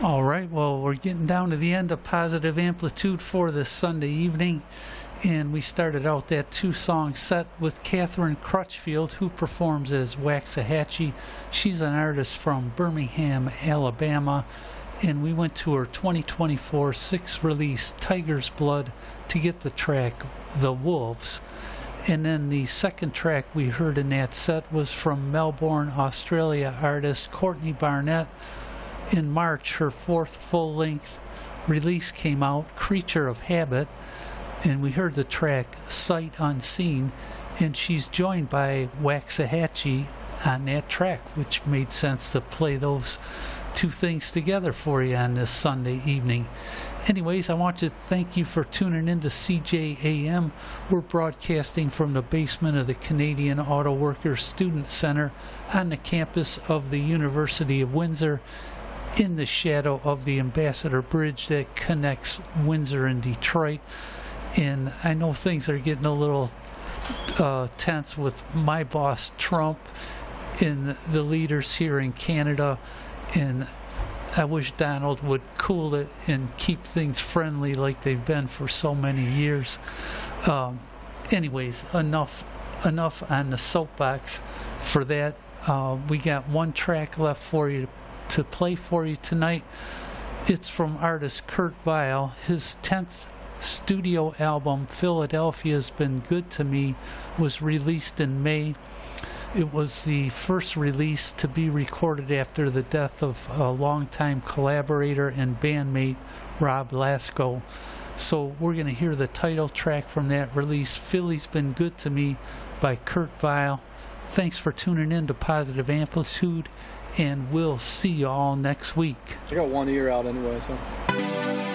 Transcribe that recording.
All right, well, we're getting down to the end of Positive Amplitude for this Sunday evening, and we started out that two-song set with Catherine Crutchfield, who performs as Waxahachie. She's an artist from Birmingham, Alabama, and we went to her 2024 sixth release, Tiger's Blood, to get the track The Wolves. And then the second track we heard in that set was from Melbourne, Australia artist Courtney Barnett. In March, her fourth full-length release came out, Creature of Habit, and we heard the track Sight Unseen, and she's joined by Waxahachie on that track, which made sense to play those two things together for you on this Sunday evening. Anyways, I want to thank you for tuning in to CJAM. We're broadcasting from the basement of the Canadian Auto Workers Student Center on the campus of the University of Windsor, in the shadow of the Ambassador Bridge that connects Windsor and Detroit. And I know things are getting a little tense with my boss Trump and the leaders here in Canada, and I wish Donald would cool it and keep things friendly like they've been for so many years. Anyways, enough on the soapbox for that. We got one track left for you to play for you tonight. It's from artist Kurt Vile. His 10th studio album, Philadelphia's Been Good to Me, was released in May. It was the first release to be recorded after the death of a longtime collaborator and bandmate Rob Lasko. So we're going to hear the title track from that release, Philly's Been Good to Me by Kurt Vile. Thanks for tuning in to Positive Amplitude, and we'll see you all next week. I got one ear out anyway, so.